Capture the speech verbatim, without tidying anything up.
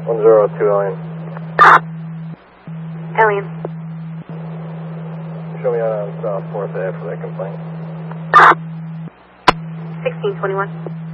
one zero two Alien. Alien. Show me on South fourth A for that complaint. sixteen twenty-one.